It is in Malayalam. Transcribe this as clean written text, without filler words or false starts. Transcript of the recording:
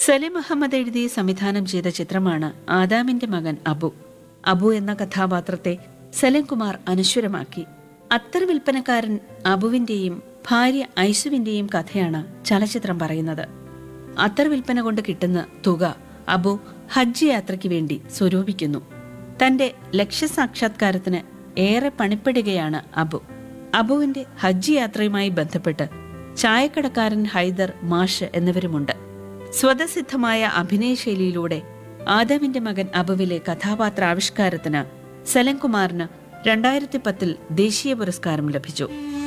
സലിം അഹമ്മദ് എഴുതി സംവിധാനം ചെയ്ത ചിത്രമാണ് ആദാമിന്റെ മകൻ അബു. അബു എന്ന കഥാപാത്രത്തെ സലിം കുമാർ അനശ്വരമാക്കി. അത്തർ വിൽപ്പനക്കാരൻ അബുവിന്റെയും ഭാര്യ ഐസുവിന്റെയും കഥയാണ് ചലച്ചിത്രം പറയുന്നത്. അത്തർ വിൽപ്പന കൊണ്ട് കിട്ടുന്ന തുക അബു ഹജ്ജ് യാത്രയ്ക്ക് വേണ്ടി സ്വരൂപിക്കുന്നു. തന്റെ ലക്ഷ്യസാക്ഷാത്കാരത്തിന് ഏറെ പണിപ്പെടുകയാണ് അബു. അബുവിന്റെ ഹജ്ജ് യാത്രയുമായി ബന്ധപ്പെട്ട് ചായക്കടക്കാരൻ ഹൈദർ, മാഷ് എന്നിവരുമുണ്ട്. സ്വതസിദ്ധമായ അഭിനയശൈലിയിലൂടെ ആദാമിന്റെ മകൻ അബുവിലെ കഥാപാത്രാവിഷ്കാരത്തിന് സലിം കുമാറിന് 2010 ദേശീയ പുരസ്കാരം ലഭിച്ചു.